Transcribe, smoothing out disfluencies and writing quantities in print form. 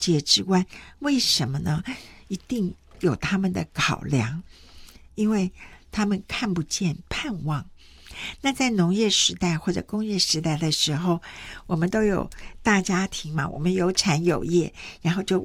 界之湾。为什么呢？一定有他们的考量，因为他们看不见盼望。那在农业时代或者工业时代的时候，我们都有大家庭嘛，我们有产有业，然后就